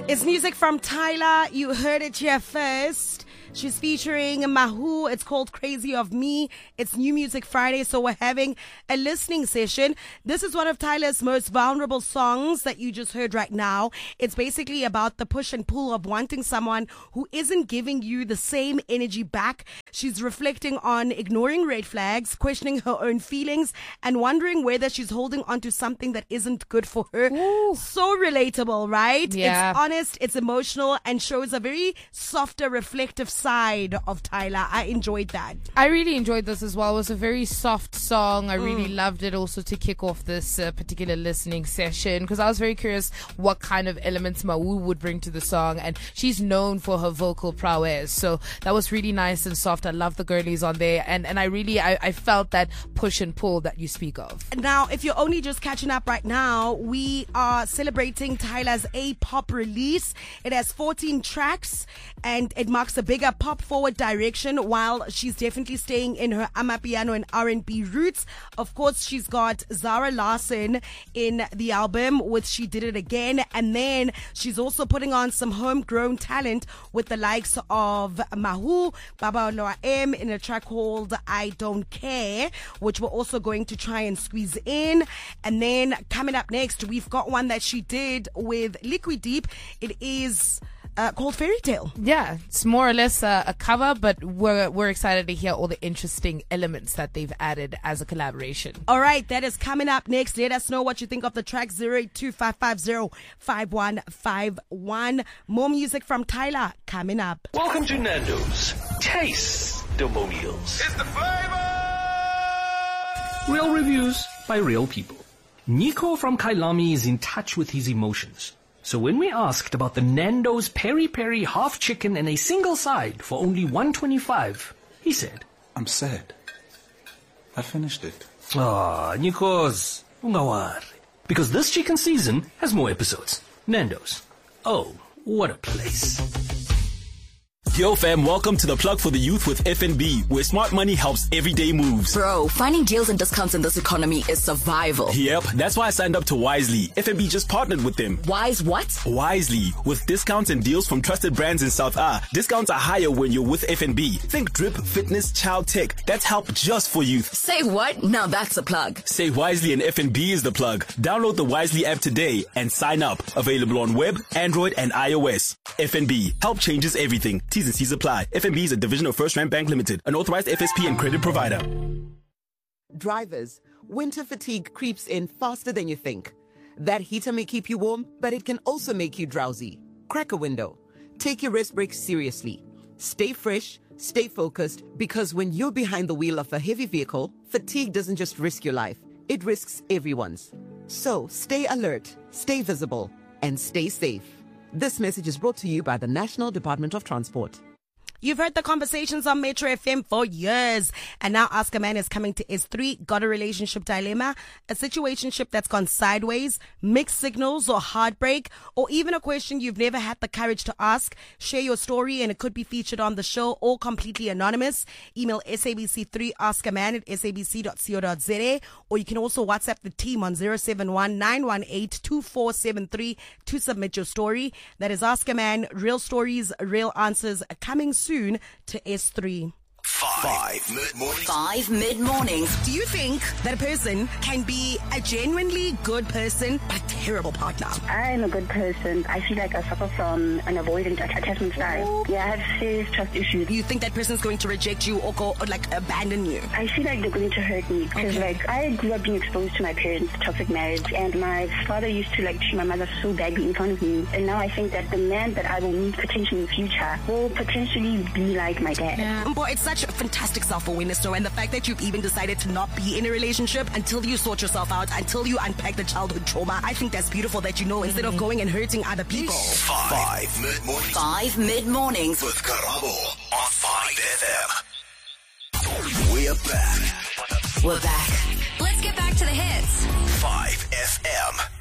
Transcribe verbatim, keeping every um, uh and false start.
It's music from Tyla. You heard it here first. She's featuring Mahu. It's called Crazy of Me. It's New Music Friday, so we're having a listening session. This is one of Tyla's most vulnerable songs that you just heard right now. It's basically about the push and pull of wanting someone who isn't giving you the same energy back. She's reflecting on ignoring red flags, questioning her own feelings, and wondering whether she's holding on to something that isn't good for her. Ooh. So relatable, right? Yeah. It's honest, it's emotional, and shows a very softer, reflective side of Tyla. I enjoyed that. I really enjoyed this as well. It was a very soft song. I really mm. loved it also to kick off this uh, particular listening session, because I was very curious what kind of elements Mahu would bring to the song, and she's known for her vocal prowess, so that was really nice and soft. I love the girlies on there, and, and I really I, I felt that push and pull that you speak of. Now, if you're only just catching up right now, we are celebrating Tyla's A-pop release. It has fourteen tracks, and it marks a bigger pop forward direction, while she's definitely staying in her amapiano and R and B roots. Of course, she's got Zara Larsson in the album with She Did It Again, and then she's also putting on some homegrown talent with the likes of Mahu, Baba Loa M in a track called I Don't Care, which we're also going to try and squeeze in. And then coming up next, we've got one that she did with Liquid Deep. It is Uh, called Fairy Tale. Yeah, it's more or less uh, a cover, but we're we're excited to hear all the interesting elements that they've added as a collaboration. All right, that is coming up next. Let us know what you think of the track. Zero eight two five five zero five one five one. More music from Tyla coming up. Welcome to Nando's Taste Demonials. It's the flavor! Real reviews by real people. Nico from Kailami is in touch with his emotions. So when we asked about the Nando's Peri Peri half chicken and a single side for only one twenty-five, he said, I'm sad. I finished it. Ah, Nikos, ungawari. Because this chicken season has more episodes. Nando's. Oh, what a place. Yo fam, welcome to the plug for the youth with F N B, where smart money helps everyday moves. Bro, finding deals and discounts in this economy is survival. Yep, that's why I signed up to Wisely. F N B just partnered with them. Wise what? Wisely, with discounts and deals from trusted brands in South A. Discounts are higher when you're with F N B. Think drip, fitness, child tech. That's help just for youth. Say what? Now that's a plug. Say Wisely and F N B is the plug. Download the Wisely app today and sign up. Available on web, Android and iOS. F N B, help changes everything. T's and C's apply. F N B is a division of First Rand Bank Limited, an authorized F S P and credit provider. Drivers, winter fatigue creeps in faster than you think. That heater may keep you warm, but it can also make you drowsy. Crack a window. Take your rest breaks seriously. Stay fresh, stay focused, because when you're behind the wheel of a heavy vehicle, fatigue doesn't just risk your life, it risks everyone's. So stay alert, stay visible, and stay safe. This message is brought to you by the National Department of Transport. You've heard the conversations on Metro F M for years, and now Ask a Man is coming to S three. Got a relationship dilemma, a situationship that's gone sideways, mixed signals or heartbreak, or even a question you've never had the courage to ask? Share your story and it could be featured on the show, all completely anonymous. Email S A B C three ask a man at s a b c dot co dot z a, or you can also WhatsApp the team on zero seven one nine one eight two four seven three to submit your story. That is Ask a Man, real stories, real answers, coming soon. Soon to S three. Five, Five mid-mornings. Five mid-mornings. Do you think that a person can be a genuinely good person but a terrible partner? I am a good person. I feel like I suffer from an avoidant attachment style. Yeah, I have serious trust issues. Do you think that person's going to reject you or go or like abandon you? I feel like they're going to hurt me because Okay. like I grew up being exposed to my parents' toxic marriage, and my father used to like treat my mother so badly in front of me. And now I think that the man that I will meet potentially in the future will potentially be like my dad. Yeah. Boy, it's such a fantastic self-awareness, though, and the fact that you've even decided to not be in a relationship until you sort yourself out, until you unpack the childhood trauma. I think that's beautiful that you know instead of going and hurting other people. Five, Five mid-mornings. Five mid-mornings. With Karabo on Five F M. We're back. We're back. Let's get back to the hits. Five F M.